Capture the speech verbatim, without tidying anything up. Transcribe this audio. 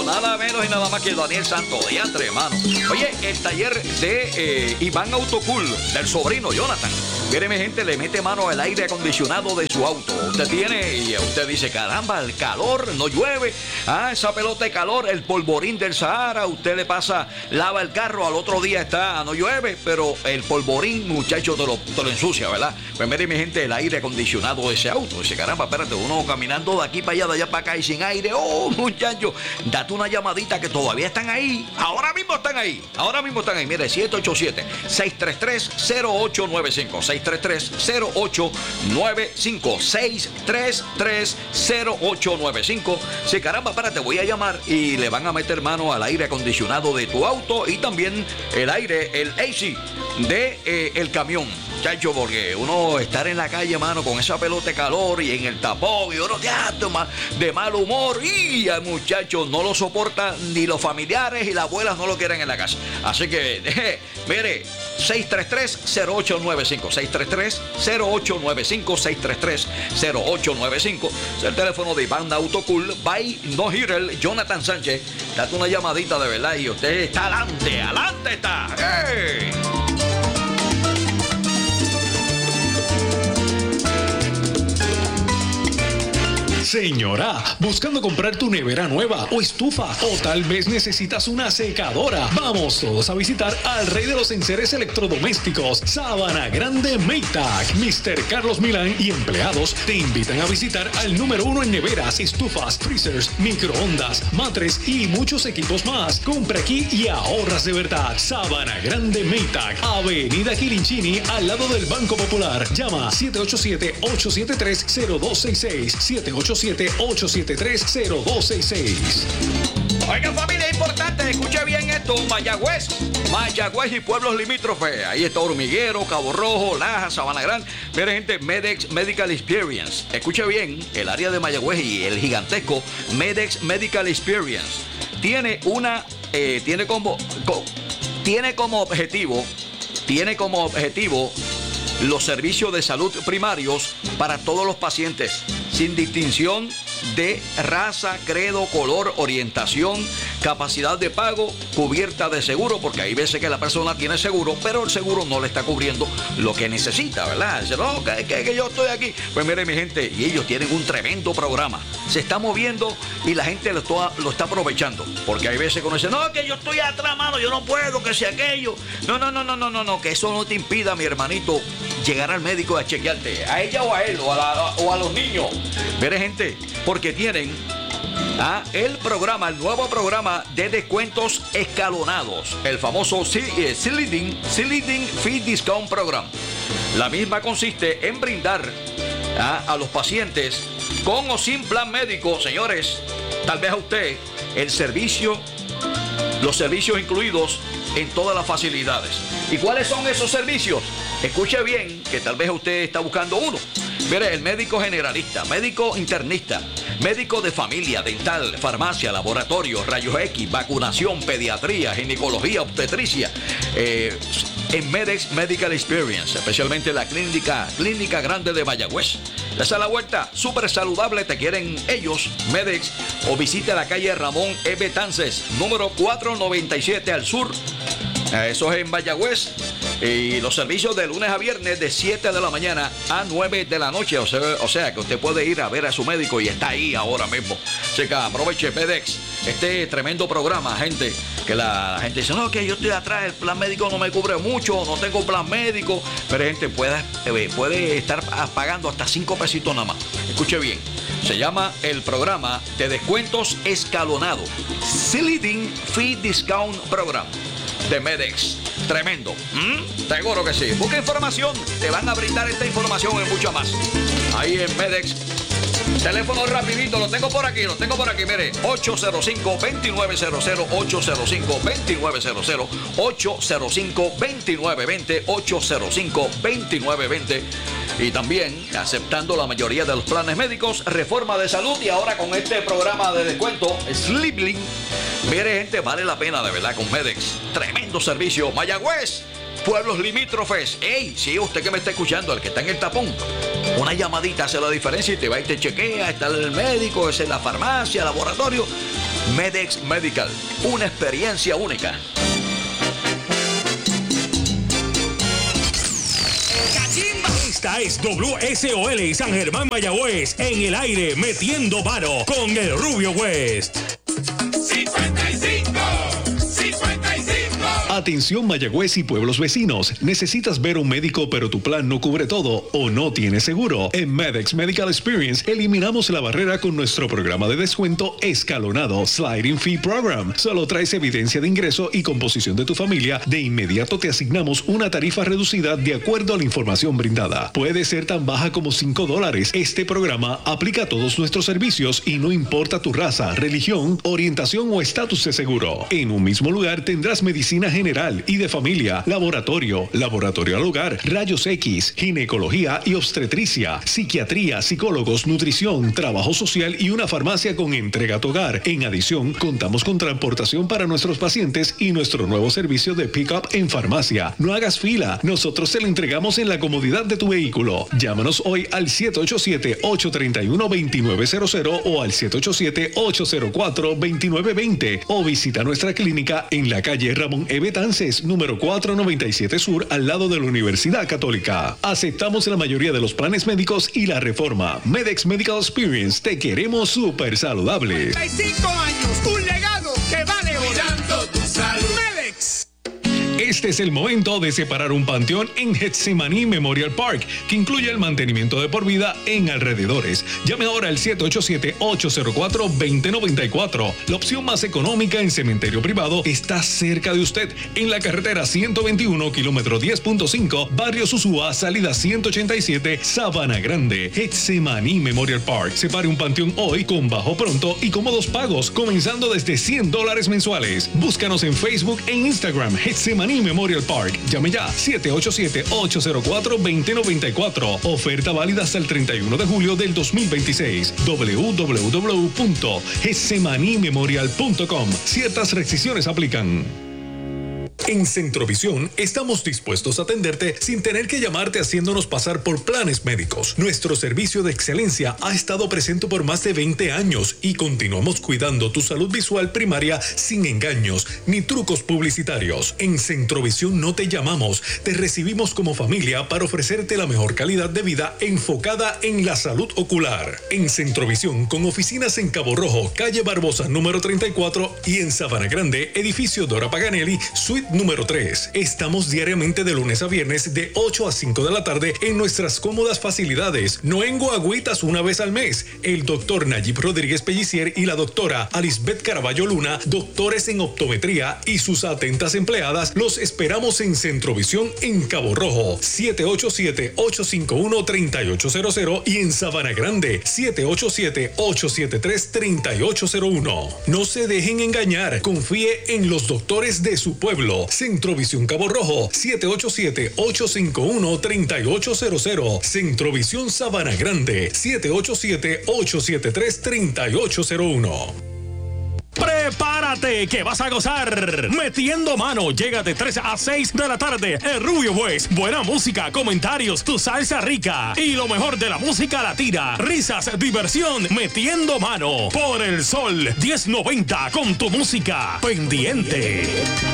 nada menos y nada más que Daniel Santos, de entre hermano. Oye, el taller de eh, Iván Autocool, del sobrino Jonathan. Mire, mi gente, le mete mano al aire acondicionado de su auto. Usted tiene, y usted dice, caramba, el calor, no llueve. Ah, esa pelota de calor, el polvorín del Sahara. Usted le pasa, lava el carro, al otro día está, no llueve, pero el polvorín, muchacho, te lo, te lo ensucia, ¿verdad? Pues mire, mi gente, el aire acondicionado de ese auto. Dice, caramba, espérate, uno caminando de aquí para allá, de allá para acá y sin aire. Oh, muchacho, date una llamadita que todavía están ahí. Ahora mismo están ahí. Ahora mismo están ahí. Mire, siete ocho siete, seis tres tres, cero ocho nueve cinco. seis tres tres, cero ocho nueve cinco. seis tres tres, cero ocho nueve cinco. Sí, caramba, espérate, voy a llamar y le van a meter mano al aire acondicionado de tu auto y también el aire, el A C de eh, el camión. Chacho, porque uno estar en la calle, mano, con esa pelota de calor y en el tapón y uno ya, de mal humor y al muchacho no lo soporta ni los familiares y las abuelas no lo quieren en la casa. Así que, eh, mire, seis tres tres, cero ocho nueve cinco. seis tres tres, cero ocho nueve cinco. seis tres tres, cero ocho nueve cinco. Es el teléfono de Iván Autocool by No Hitter, Jonathan Sánchez. Date una llamadita de verdad y usted está adelante, adelante está. ¡Hey! Señora, buscando comprar tu nevera nueva o estufa o tal vez necesitas una secadora. Vamos todos a visitar al rey de los enseres electrodomésticos, Sabana Grande Maytag. mister Carlos Milán y empleados te invitan a visitar al número uno en neveras, estufas, freezers, microondas, matres y muchos equipos más. Compra aquí y ahorras de verdad. Sabana Grande Maytag, Avenida Quirinchini, al lado del Banco Popular. Llama siete ocho siete, ocho siete tres, cero dos seis seis. siete ocho siete, ocho siete tres, cero dos seis seis. Oigan, familia, importante, escuche bien esto. Mayagüez, Mayagüez y pueblos limítrofes. Ahí está Hormiguero, Cabo Rojo, Laja, Sabana Grande. Miren, gente, Medex Medical Experience. Escuche bien, el área de Mayagüez y el gigantesco Medex Medical Experience tiene una, eh, tiene como, co, tiene como objetivo, tiene como objetivo los servicios de salud primarios para todos los pacientes, sin distinción de raza, credo, color, orientación, capacidad de pago, cubierta de seguro, porque hay veces que la persona tiene seguro, pero el seguro no le está cubriendo lo que necesita, ¿verdad? Dice, no, que, que, que yo estoy aquí. Pues mire, mi gente, y ellos tienen un tremendo programa. Se está moviendo y la gente lo está, lo está aprovechando, porque hay veces que uno dice, no, que yo estoy atrás, mano, yo no puedo, que sea aquello. No, no, no, no, no, no, no, que eso no te impida, mi hermanito, llegar al médico a chequearte, a ella o a él, o a, la, o a los niños. Mire, gente, porque tienen ah, el programa, el nuevo programa de descuentos escalonados, el famoso Sliding, Sliding Fee Discount Program. La misma consiste en brindar ah, a los pacientes con o sin plan médico, señores, tal vez a usted, el servicio, los servicios incluidos en todas las facilidades. ¿Y cuáles son esos servicios? Escuche bien, que tal vez usted está buscando uno. Mire, el médico generalista, médico internista, médico de familia, dental, farmacia, laboratorio, rayos X, vacunación, pediatría, ginecología, obstetricia, eh, en Medex Medical Experience, especialmente la clínica, clínica grande de Mayagüez. Esa es la vuelta, súper saludable, te quieren ellos, Medex, o visite la calle Ramón E. Betances, número cuatrocientos noventa y siete al sur. Eso es en Mayagüez. Y los servicios de lunes a viernes de siete de la mañana a nueve de la noche. O sea, o sea que usted puede ir a ver a su médico y está ahí ahora mismo. Así que aproveche Medex, este tremendo programa, gente. Que la, la gente dice, no, que yo estoy atrás, el plan médico no me cubre mucho, no tengo plan médico. Pero gente, puede, eh, puede estar pagando hasta cinco pesitos nada más. Escuche bien. Se llama el programa de descuentos escalonado, Sliding Fee Discount Program de Medex. Tremendo. ¿Mm? Seguro que sí. Busca información. Te van a brindar esta información y mucho más. Ahí en Medex. Teléfono rapidito. Lo tengo por aquí. Lo tengo por aquí. Mire. ocho cero cinco, dos nueve cero cero. ocho cero cinco, dos nueve cero cero. ocho cero cinco, dos nueve dos cero. ocho cero cinco, dos nueve dos cero. Y también aceptando la mayoría de los planes médicos, reforma de salud y ahora con este programa de descuento, Slibling. Mire, gente, vale la pena de verdad con Medex. Tremendo servicio. Mayagüez, pueblos limítrofes. Ey, sí, usted que me está escuchando, el que está en el tapón, una llamadita hace la diferencia y te va y te chequea, está el médico, es en la farmacia, laboratorio. Medex Medical, una experiencia única. Esta es W S O L San Germán Mayagüez en el aire metiendo mano con el Rubio West. cincuenta y cinco, cincuenta y cinco. Atención Mayagüez y pueblos vecinos. ¿Necesitas ver un médico pero tu plan no cubre todo o no tienes seguro? En Medex Medical Experience eliminamos la barrera con nuestro programa de descuento escalonado Sliding Fee Program. Solo traes evidencia de ingreso y composición de tu familia. De inmediato te asignamos una tarifa reducida de acuerdo a la información brindada. Puede ser tan baja como cinco dólares. Este programa aplica a todos nuestros servicios y no importa tu raza, religión, orientación o estatus de seguro. En un mismo lugar tendrás medicina general y de familia, laboratorio, laboratorio al hogar, rayos X, ginecología y obstetricia, psiquiatría, psicólogos, nutrición, trabajo social y una farmacia con entrega a tu hogar. En adición, contamos con transportación para nuestros pacientes y nuestro nuevo servicio de pick-up en farmacia. No hagas fila, nosotros te lo entregamos en la comodidad de tu vehículo. Llámanos hoy al siete ocho siete, ocho tres uno, dos nueve cero cero o al siete ocho siete, ocho cero cuatro, dos nueve dos cero o visita nuestra clínica en la calle Ramón E. Betances, número cuatrocientos noventa y siete Sur, al lado de la Universidad Católica. Aceptamos la mayoría de los planes médicos y la reforma. Medex Medical Experience, te queremos súper saludables. treinta y cinco años, un legado que vale oro. Cuidando tu salud. Medex. Este es el momento de separar un panteón en Getsemaní Memorial Park, que incluye el mantenimiento de por vida en alrededores. Llame ahora al siete ocho siete, ocho cero cuatro, dos cero nueve cuatro. La opción más económica en cementerio privado está cerca de usted, en la carretera ciento veintiuno, kilómetro diez punto cinco, barrio Susúa, salida ciento ochenta y siete, Sabana Grande. Getsemaní Memorial Park. Separe un panteón hoy con bajo pronto y cómodos pagos, comenzando desde cien dólares mensuales. Búscanos en Facebook e Instagram, Getsemaní Memorial Park. Llame ya, siete ocho siete, ocho cero cuatro, dos cero nueve cuatro. Oferta válida hasta el treinta y uno de julio del dos mil veintiséis. doble u doble u doble u punto getsemaní memorial punto com. Ciertas restricciones aplican. En Centrovisión estamos dispuestos a atenderte sin tener que llamarte haciéndonos pasar por planes médicos. Nuestro servicio de excelencia ha estado presente por más de veinte años y continuamos cuidando tu salud visual primaria sin engaños ni trucos publicitarios. En Centrovisión no te llamamos, te recibimos como familia para ofrecerte la mejor calidad de vida enfocada en la salud ocular. En Centrovisión, con oficinas en Cabo Rojo, calle Barbosa número treinta y cuatro y en Sabana Grande, edificio Dora Paganelli, suite número tres. Estamos diariamente de lunes a viernes de ocho a cinco de la tarde en nuestras cómodas facilidades. No en guagüitas una vez al mes. El doctor Nayib Rodríguez Pellicier y la doctora Alisbeth Caraballo Luna, doctores en optometría, y sus atentas empleadas, los esperamos en Centrovisión en Cabo Rojo, siete ocho siete, ocho cinco uno, tres ocho cero cero y en Sabana Grande, siete ocho siete, ocho siete tres, tres ocho cero uno. No se dejen engañar, confíe en los doctores de su pueblo. Centrovisión Cabo Rojo, siete ocho siete, ocho cinco uno, tres ocho cero cero. Centrovisión Sabana Grande, siete ocho siete, ocho siete tres, tres ocho cero uno. Prepárate que vas a gozar. Metiendo mano llega de tres a seis de la tarde. El Rubio West. Buena música, comentarios, tu salsa rica y lo mejor de la música latina. Risas, diversión. Metiendo mano por el Sol diez noventa con tu música pendiente.